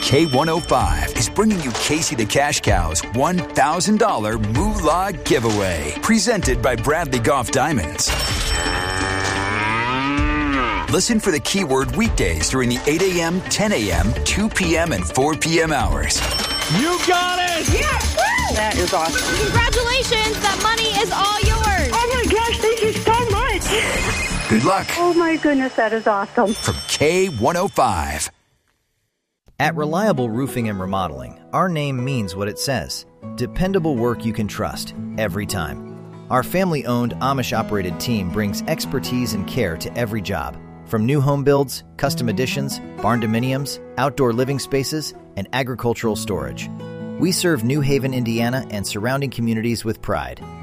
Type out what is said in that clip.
K105 is bringing you Casey the Cash Cow's $1,000 Moolah Giveaway, presented by Bradley Golf Diamonds. Listen for the keyword weekdays during the 8 a.m., 10 a.m., 2 p.m., and 4 p.m. hours. You got it! Yes! Woo! That is awesome. Congratulations! That money is all yours! Oh my gosh, thank you so much! Good luck. Oh my goodness, that is awesome. From K105. At Reliable Roofing and Remodeling, our name means what it says. Dependable work you can trust, every time. Our family-owned, Amish-operated team brings expertise and care to every job. From new home builds, custom additions, barn dominiums, outdoor living spaces, and agricultural storage. We serve New Haven, Indiana, and surrounding communities with pride.